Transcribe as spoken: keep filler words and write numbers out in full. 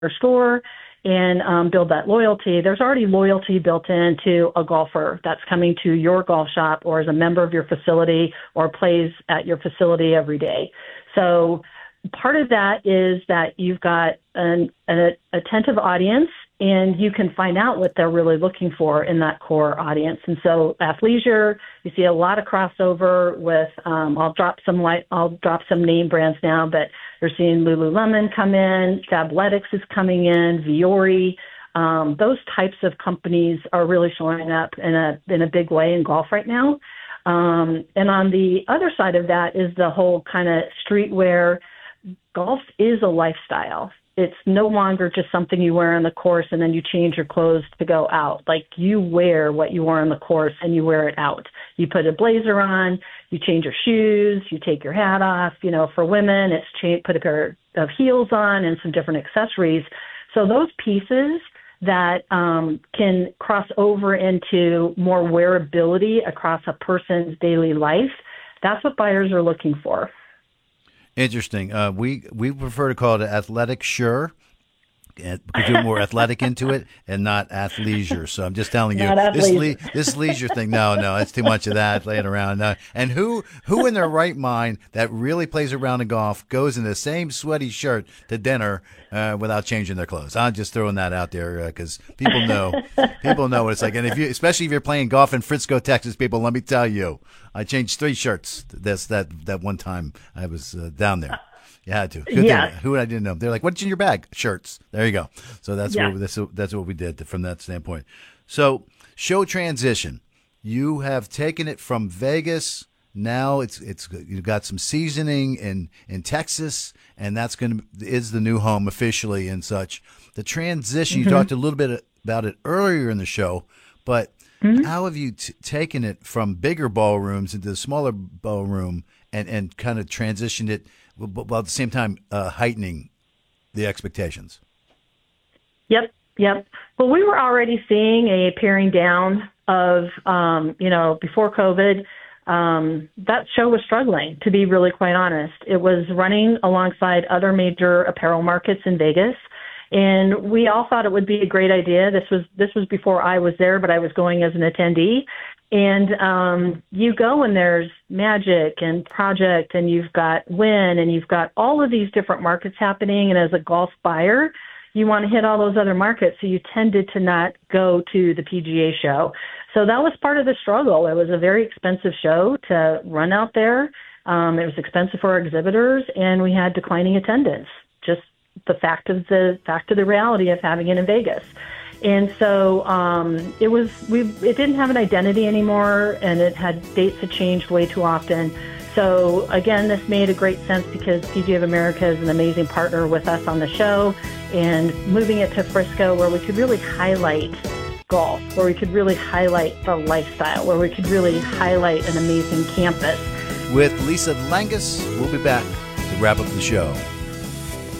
store and um, build that loyalty. There's already loyalty built into a golfer that's coming to your golf shop or is a member of your facility or plays at your facility every day. So part of that is that you've got an, an attentive audience, and you can find out what they're really looking for in that core audience. And so athleisure, you see a lot of crossover with, um, I'll drop some light, I'll drop some name brands now, but you're seeing Lululemon come in, Fabletics is coming in, Viore. Um, those types of companies are really showing up in a in a big way in golf right now. Um, and on the other side of that is the whole kind of streetwear. Golf is a lifestyle. It's no longer just something you wear on the course and then you change your clothes to go out. Like, you wear what you wear on the course and you wear it out. You put a blazer on, you change your shoes, you take your hat off. You know, for women, it's cha- put a pair of heels on and some different accessories. So those pieces that um, can cross over into more wearability across a person's daily life, that's what buyers are looking for. Interesting. Uh, we we prefer to call it athletic sure, because you're more athletic into it and not athleisure. So I'm just telling you, this le- this leisure thing, no, no, it's too much of that laying around. Uh, and who who in their right mind that really plays around in golf goes in the same sweaty shirt to dinner uh, without changing their clothes? I'm just throwing that out there because uh, people know people know what it's like. And if you, especially if you're playing golf in Frisco, Texas, people, let me tell you, I changed three shirts. That's that that one time I was uh, down there. You had to. Good yeah. thing. Who I didn't know. They're like, "What's in your bag?" Shirts. There you go. So that's yeah. what that's, that's what we did from that standpoint. So show transition. You have taken it from Vegas. Now it's it's you've got some seasoning in in Texas, and that's going to is the new home officially and such. The transition. Mm-hmm. You talked a little bit about it earlier in the show, but mm-hmm. how have you t- taken it from bigger ballrooms into the smaller ballroom and and kind of transitioned it? While at the same time uh, heightening the expectations. Yep, yep. Well, we were already seeing a paring down of, um, you know, before COVID, um, that show was struggling, to be really quite honest. It was running alongside other major apparel markets in Vegas, and we all thought it would be a great idea. This was this was before I was there, but I was going as an attendee. And um, you go and there's Magic and Project and you've got Wynn and you've got all of these different markets happening. And as a golf buyer, you want to hit all those other markets. So you tended to not go to the P G A show. So that was part of the struggle. It was a very expensive show to run out there. Um, it was expensive for our exhibitors, and we had declining attendance. Just the fact of the fact of the reality of having it in Vegas. And so um, it was we it didn't have an identity anymore, and it had dates had changed way too often. So again, this made a great sense because P G A of America is an amazing partner with us on the show, and moving it to Frisco where we could really highlight golf, where we could really highlight the lifestyle, where we could really highlight an amazing campus. With Lisa Langus, we'll be back to wrap up the show.